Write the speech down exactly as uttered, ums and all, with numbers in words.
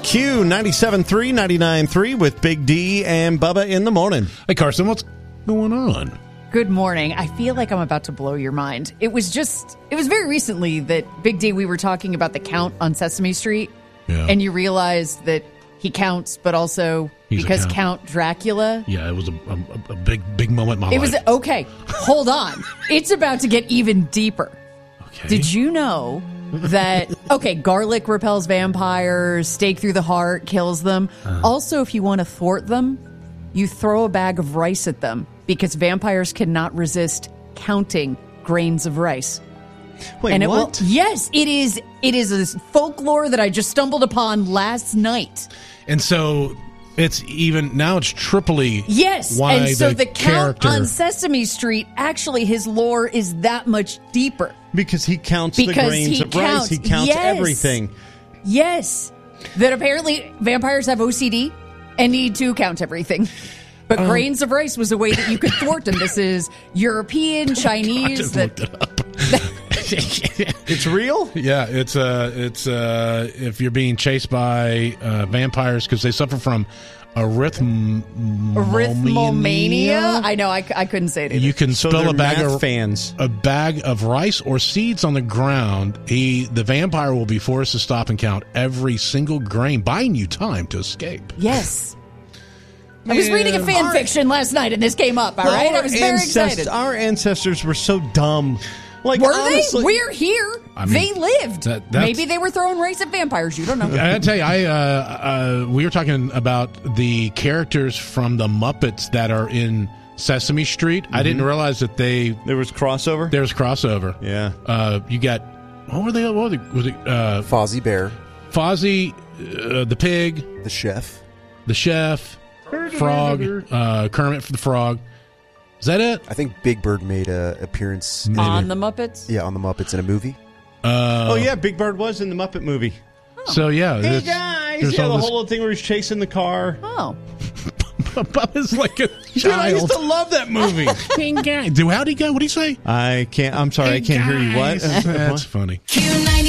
Q ninety-seven point three, ninety-nine point three with Big D and Bubba in the morning. Hey, Carson, what's going on? Good morning. I feel like I'm about to blow your mind. It was just, it was very recently that, Big D, we were talking about the Count on Sesame Street, Yeah. and you realized that he counts, but also He's a because count. Count Dracula. Yeah, it was a, a, a big, big moment in my It life. was, okay, hold on. It's about to get even deeper. Okay. Did you know that, okay, garlic repels vampires, stake through the heart kills them. Uh. Also, if you want to thwart them, you throw a bag of rice at them because vampires cannot resist counting grains of rice. Wait, and it what? Will, yes, it is. It is a folklore that I just stumbled upon last night. And so it's even, now it's triply Yes, why and so the, the Count character, on Sesame Street, actually his lore is that much deeper. Because he counts the Because grains he of rice. counts- He counts yes. everything. Yes, that apparently vampires have O C D and need to count everything. But Um, grains of rice was a way that you could thwart them. This is European, I Chinese. just that looked it up. It's real? Yeah, it's uh, it's uh, if you're being chased by uh, vampires because they suffer from arithmomania. Arithmomania. I know. I, I couldn't say it either. You can So spill they're a bag math of fans. a bag of rice or seeds on the ground. He, the vampire, will be forced to stop and count every single grain, buying you time to escape. Yes. I was reading a Man. fan fiction last night and this came up, all right? I Our was very ancest- excited. Our ancestors were so dumb. Like, Were honestly, they? We're here. I mean, they lived. that- that's- Maybe they were throwing rice at vampires. You don't know. I gotta tell you, I uh, uh, we were talking about the characters from the Muppets that are in Sesame Street. I didn't realize that they there was crossover. there's crossover. Yeah. Uh, you got what were they? What were they? Was it uh, Fozzie Bear, Fozzie, uh, the pig, the chef. the chef, Frog, uh, Kermit the Frog. Is that it? I think Big Bird made a appearance in, On the Muppets? yeah on the Muppets in a movie. Uh, oh, yeah, Big Bird was in the Muppet movie. So yeah, Hey, there's- guys. there's Yeah, all the this- whole little thing where he's chasing the car. Oh. Bubba's like a Dude, I used child. to love that movie. Hey, guys. Do how'd he go? What would he say? I can't. I'm sorry. I can't hear you. What? That's funny. Q ninety